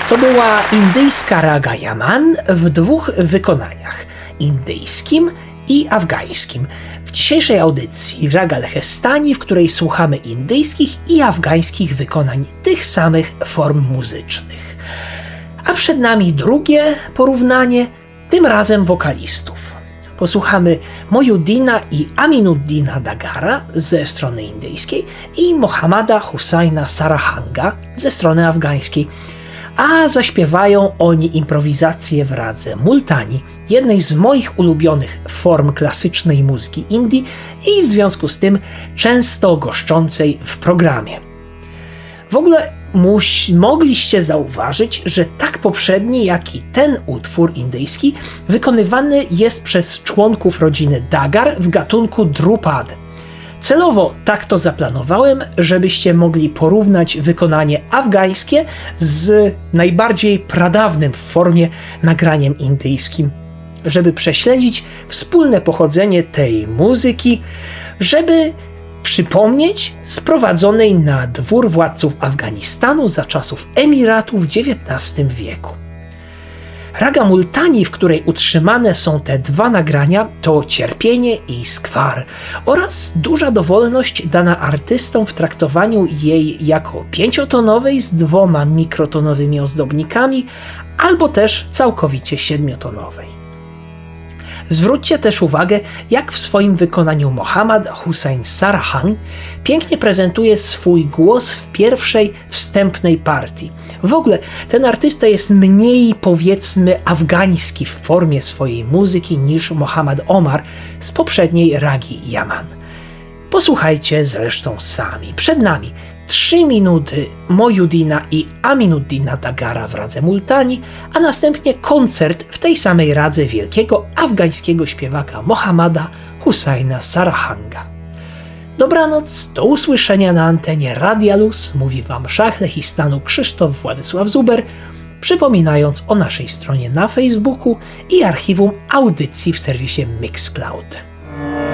To była indyjska raga Yaman w dwóch wykonaniach, indyjskim i afgańskim. W dzisiejszej audycji Raga Alchestani, w której słuchamy indyjskich i afgańskich wykonań tych samych form muzycznych. A przed nami drugie porównanie, tym razem wokalistów. Posłuchamy Mojuddina i Aminuddina Dagara ze strony indyjskiej i Mohammada Hussaina Sarahanga ze strony afgańskiej, a zaśpiewają oni improwizację w radze Multani, jednej z moich ulubionych form klasycznej muzyki Indii i w związku z tym często goszczącej w programie. W ogóle mogliście zauważyć, że tak poprzedni, jak i ten utwór indyjski wykonywany jest przez członków rodziny Dagar w gatunku Drupad. Celowo tak to zaplanowałem, żebyście mogli porównać wykonanie afgańskie z najbardziej pradawnym w formie nagraniem indyjskim, żeby prześledzić wspólne pochodzenie tej muzyki, żeby przypomnieć sprowadzonej na dwór władców Afganistanu za czasów Emiratu w XIX wieku. Raga Multani, w której utrzymane są te dwa nagrania, to cierpienie i skwar oraz duża dowolność dana artystom w traktowaniu jej jako pięciotonowej z dwoma mikrotonowymi ozdobnikami albo też całkowicie siedmiotonowej. Zwróćcie też uwagę, jak w swoim wykonaniu Mohammad Hussain Sarahang pięknie prezentuje swój głos w pierwszej, wstępnej partii. W ogóle ten artysta jest mniej, powiedzmy, afgański w formie swojej muzyki niż Mohammad Omar z poprzedniej ragi Yaman. Posłuchajcie zresztą sami. Przed nami 3 minuty Mojuddina i Aminuddina Dagara w radze Multani, a następnie koncert w tej samej radze wielkiego afgańskiego śpiewaka Mohammada Hussaina Sarahanga. Dobranoc, do usłyszenia na antenie Radia Luz, mówi wam Szach Lechistanu Krzysztof Władysław Zuber, przypominając o naszej stronie na Facebooku i archiwum audycji w serwisie Mixcloud.